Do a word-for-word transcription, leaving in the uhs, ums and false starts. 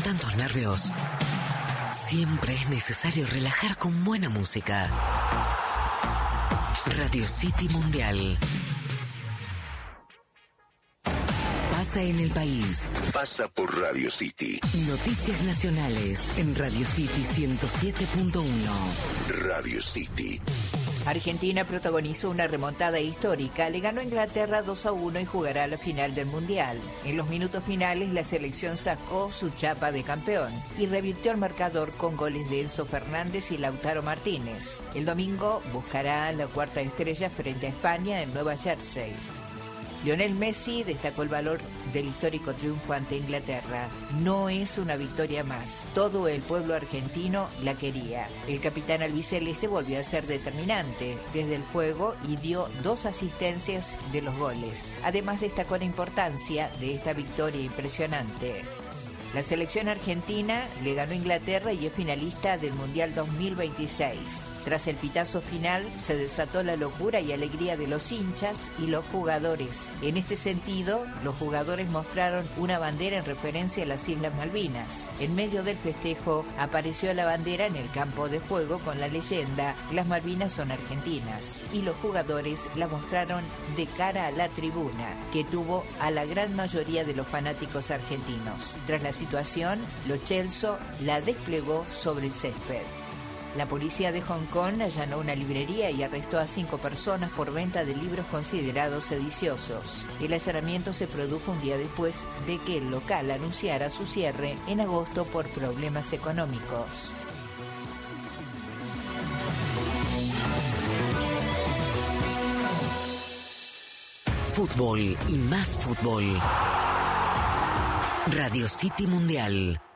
tantos nervios, siempre es necesario relajar con buena música. Radio City Mundial. Pasa en el país. Pasa por Radio City. Noticias nacionales en Radio City ciento siete punto uno. Radio City. Argentina protagonizó una remontada histórica, le ganó a Inglaterra dos a uno y jugará la final del Mundial. En los minutos finales la selección sacó su chapa de campeón y revirtió el marcador con goles de Enzo Fernández y Lautaro Martínez. El domingo buscará la cuarta estrella frente a España en Nueva Jersey. Lionel Messi destacó el valor del histórico triunfo ante Inglaterra. No es una victoria más. Todo el pueblo argentino la quería. El capitán albiceleste volvió a ser determinante desde el juego y dio dos asistencias de los goles. Además destacó la importancia de esta victoria impresionante. La selección argentina le ganó a Inglaterra y es finalista del Mundial dos mil veintiséis. Tras el pitazo final, se desató la locura y alegría de los hinchas y los jugadores. En este sentido, los jugadores mostraron una bandera en referencia a las Islas Malvinas. En medio del festejo, apareció la bandera en el campo de juego con la leyenda «Las Malvinas son argentinas», y los jugadores la mostraron de cara a la tribuna, que tuvo a la gran mayoría de los fanáticos argentinos. Tras la situación, Lo Celso la desplegó sobre el césped. La policía de Hong Kong allanó una librería y arrestó a cinco personas por venta de libros considerados sediciosos. El allanamiento se produjo un día después de que el local anunciara su cierre en agosto por problemas económicos. Fútbol y más fútbol. Radio City Mundial.